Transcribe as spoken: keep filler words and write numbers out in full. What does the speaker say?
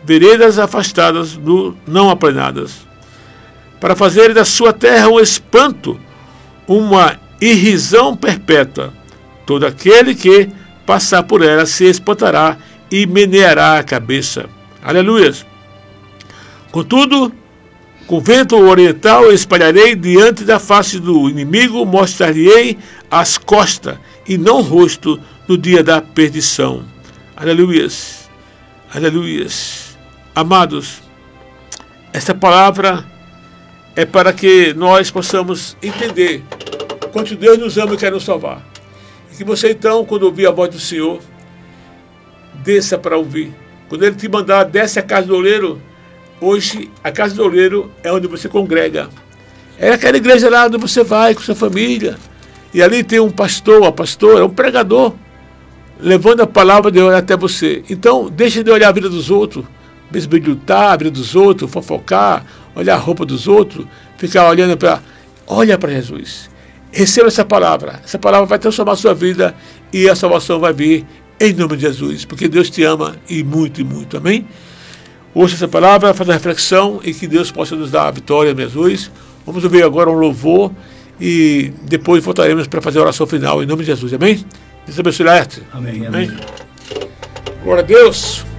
veredas afastadas do não aplanadas, para fazer da sua terra um espanto, uma irrisão perpétua. Todo aquele que passar por ela se espantará e meneará a cabeça. Aleluias! Contudo, com vento oriental espalharei diante da face do inimigo, mostrar-lhe-ei as costas e não o rosto no dia da perdição. Aleluias! Aleluias! Amados, esta palavra é para que nós possamos entender quanto Deus nos ama e quer nos salvar. E que você então, quando ouvir a voz do Senhor, desça para ouvir. Quando Ele te mandar, desce a casa do oleiro. Hoje, a casa do oleiro é onde você congrega. É aquela igreja lá onde você vai com sua família. E ali tem um pastor, a pastora, um pregador, levando a palavra de Deus até você. Então, deixe de olhar a vida dos outros, besbilhotar a vida dos outros, fofocar, olhar a roupa dos outros, ficar olhando para... Olha para Jesus. Receba essa palavra. Essa palavra vai transformar a sua vida e a salvação vai vir em nome de Jesus, porque Deus te ama e muito e muito. Amém? Ouça essa palavra, faça a reflexão e que Deus possa nos dar a vitória em Jesus. Vamos ouvir agora um louvor e depois voltaremos para fazer a oração final em nome de Jesus. Amém? Deus abençoe. Amém. Amém. Amém. Glória a Deus.